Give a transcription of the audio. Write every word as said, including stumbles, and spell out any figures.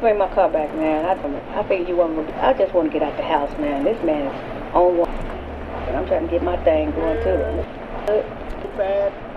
bring my car back, man. I, I figured you want to. I just want to get out the house, man. This man is on one. But I'm trying to get my thing going too. Too bad.